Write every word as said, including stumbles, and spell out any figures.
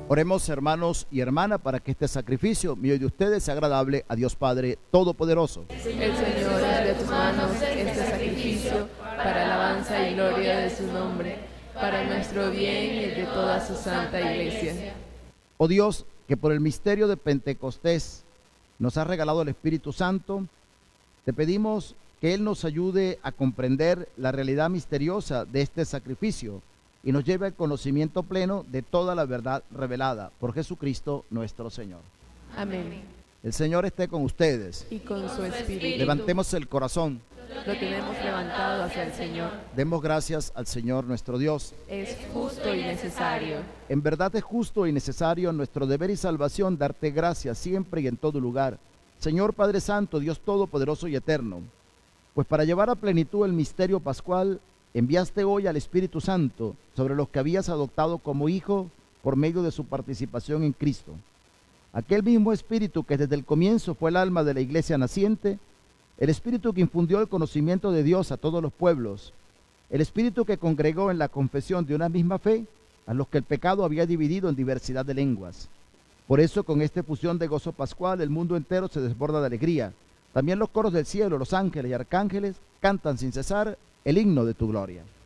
Oremos, hermanos y hermanas, para que este sacrificio mío y de ustedes sea agradable a Dios Padre Todopoderoso. El Señor es de tus manos este sacrificio para alabanza y gloria de su nombre, para nuestro bien y el de toda su santa iglesia. Oh Dios, que por el misterio de Pentecostés nos has regalado el Espíritu Santo, te pedimos que Él nos ayude a comprender la realidad misteriosa de este sacrificio y nos lleve al conocimiento pleno de toda la verdad revelada por Jesucristo nuestro Señor. Amén. El Señor esté con ustedes. Y con su espíritu. Levantemos el corazón. Lo tenemos levantado hacia el Señor. Demos gracias al Señor nuestro Dios. Es justo y necesario. En verdad es justo y necesario, nuestro deber y salvación, darte gracias siempre y en todo lugar, Señor Padre Santo, Dios Todopoderoso y Eterno, pues para llevar a plenitud el misterio pascual, enviaste hoy al Espíritu Santo sobre los que habías adoptado como hijo por medio de su participación en Cristo. Aquel mismo Espíritu que desde el comienzo fue el alma de la iglesia naciente, el Espíritu que infundió el conocimiento de Dios a todos los pueblos, el Espíritu que congregó en la confesión de una misma fe a los que el pecado había dividido en diversidad de lenguas. Por eso, con esta efusión de gozo pascual, el mundo entero se desborda de alegría. También los coros del cielo, los ángeles y arcángeles cantan sin cesar el himno de tu gloria.